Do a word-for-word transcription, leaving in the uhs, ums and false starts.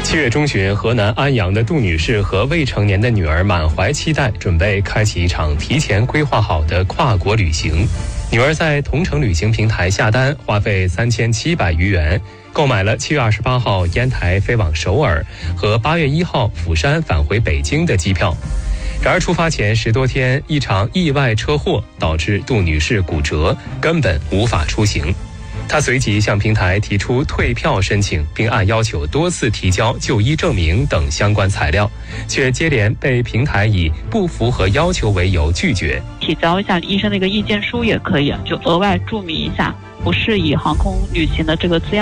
七月中旬，河南安阳的杜女士和未成年的女儿满怀期待，准备开启一场提前规划好的跨国旅行。女儿在同程旅行平台下单，花费三千七百余元，购买了七月二十八号烟台飞往首尔和八月一号釜山返回北京的机票。然而出发前十多天，一场意外车祸导致杜女士骨折，根本无法出行。她随即向平台提出退票申请，并按要求多次提交就医证明等相关材料，却接连被平台以不符合要求为由拒绝。 提交一下医生的一个意见书也可以，就额外注明一下不适宜航空旅行的这个字样。